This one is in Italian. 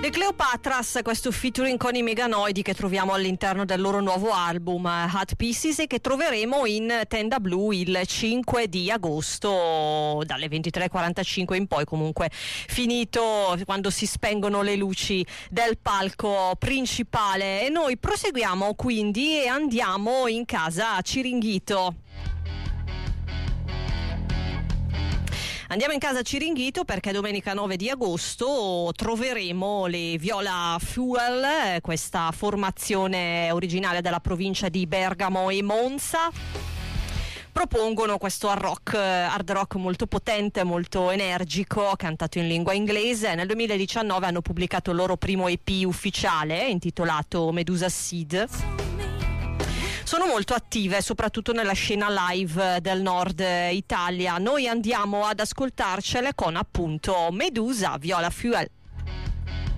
The Cleopatras, questo featuring con i Meganoidi che troviamo all'interno del loro nuovo album Hot Pieces e che troveremo in Tenda Blu il 5 di agosto dalle 23:45 in poi, comunque finito quando si spengono le luci del palco principale. E noi proseguiamo quindi e andiamo in casa Ciringhito. Andiamo in casa Ciringhito perché domenica 9 di agosto troveremo le Viola Fuel, questa formazione originale della provincia di Bergamo e Monza. Propongono questo hard rock molto potente, molto energico, cantato in lingua inglese. Nel 2019 hanno pubblicato il loro primo EP ufficiale intitolato Medusa Seed. Sono molto attive soprattutto nella scena live del nord Italia. Noi andiamo ad ascoltarcele con appunto Medusa, Viola Fuel.